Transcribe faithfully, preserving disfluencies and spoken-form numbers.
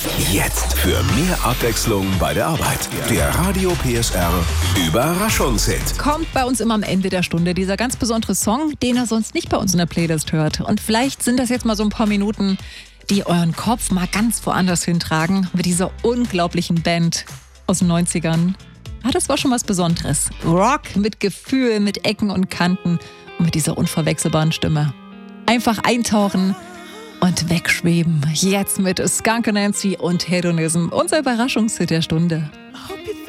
Jetzt für mehr Abwechslung bei der Arbeit. Der Radio P S R Überraschungshit. Kommt bei uns immer am Ende der Stunde dieser ganz besondere Song, den ihr sonst nicht bei uns in der Playlist hört. Und vielleicht sind das jetzt mal so ein paar Minuten, die euren Kopf mal ganz woanders hintragen mit dieser unglaublichen Band aus den neunzigern. Ah, das war schon was Besonderes. Rock mit Gefühl, mit Ecken und Kanten und mit dieser unverwechselbaren Stimme. Einfach eintauchen und wegschweben. Jetzt mit Skunk Anansie und Hedonism, unser Überraschungshit der Stunde. I hope you